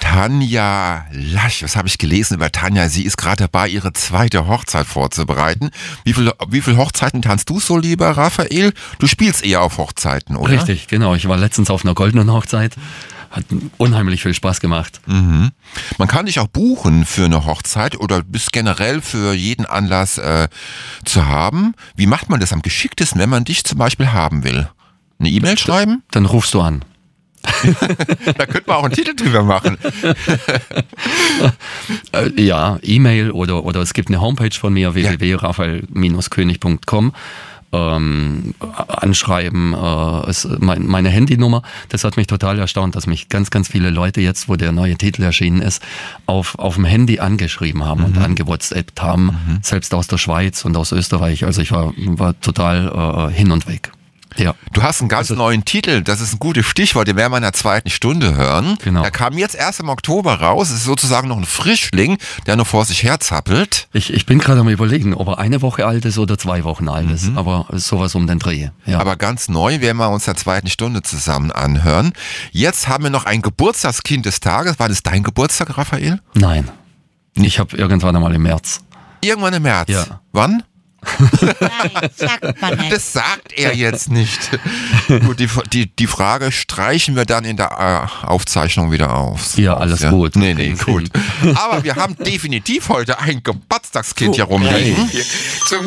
Tanja Lasch, was habe ich gelesen über Tanja? Sie ist gerade dabei, ihre zweite Hochzeit vorzubereiten. Wie viel Hochzeiten tanzt du so, lieber Raphael? Du spielst eher auf Hochzeiten, oder? Richtig, genau. Ich war letztens auf einer goldenen Hochzeit. Hat unheimlich viel Spaß gemacht. Mhm. Man kann dich auch buchen für eine Hochzeit oder bist generell für jeden Anlass zu haben. Wie macht man das am geschicktesten, wenn man dich zum Beispiel haben will? Eine E-Mail schreiben? Dann rufst du an. Da könnte man auch einen Titel drüber machen. Ja, E-Mail oder es gibt eine Homepage von mir, www.raphael-könig.com. Anschreiben, meine Handynummer. Das hat mich total erstaunt, dass mich ganz, ganz viele Leute jetzt, wo der neue Titel erschienen ist, auf dem Handy angeschrieben haben und angewhatsappt haben, selbst aus der Schweiz und aus Österreich. Also ich war total hin und weg. Ja. Du hast einen ganz neuen Titel, das ist ein gutes Stichwort, den werden wir in der zweiten Stunde hören. Genau. Der kam jetzt erst im Oktober raus, es ist sozusagen noch ein Frischling, der noch vor sich herzappelt. Ich bin gerade am Überlegen, ob er 1 Woche alt ist oder 2 Wochen alt ist, aber sowas um den Dreh. Ja. Aber ganz neu werden wir uns in der zweiten Stunde zusammen anhören. Jetzt haben wir noch ein Geburtstagskind des Tages. War das dein Geburtstag, Raphael? Nein, ich habe irgendwann einmal im März. Irgendwann im März? Ja. Wann? Nein, sagt man nicht. Das sagt er jetzt nicht. Gut, die Frage streichen wir dann in der Aufzeichnung wieder auf. Ja, alles gut. Nee, gut. Aber wir haben definitiv heute ein Geburtstagskind hier rumliegen. Zum